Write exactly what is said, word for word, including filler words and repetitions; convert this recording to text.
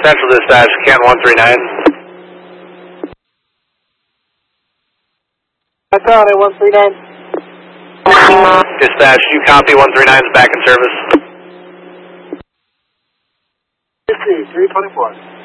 Central Dispatch, Can one three nine. That's on it, one three nine. Dispatch, you copy one three nine is back in service. three twenty-four.